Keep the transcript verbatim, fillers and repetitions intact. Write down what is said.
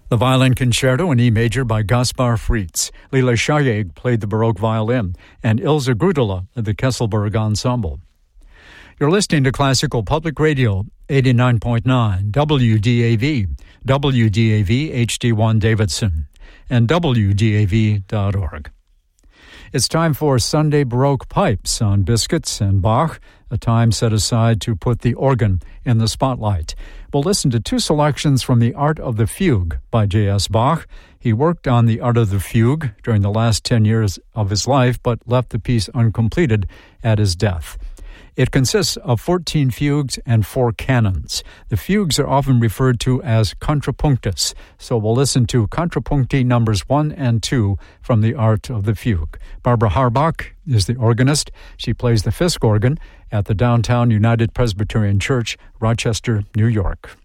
The Violin Concerto in E major by Gaspar Fritz. Lila Shayeg played the Baroque violin, and Ilse Grudela of the Kesselberg Ensemble. You're listening to Classical Public Radio, eighty-nine point nine, W D A V, W D A V H D one Davidson, and W D A V dot org. It's time for Sunday Baroque Pipes on Biscuits and Bach, a time set aside to put the organ in the spotlight. We'll listen to two selections from The Art of the Fugue by J S. Bach. He worked on The Art of the Fugue during the last ten years of his life, but left the piece uncompleted at his death. It consists of fourteen fugues and four canons. The fugues are often referred to as contrapunctus, so we'll listen to contrapuncti numbers one and two from The Art of the Fugue. Barbara Harbach is the organist. She plays the Fisk organ at the Downtown United Presbyterian Church, Rochester, New York.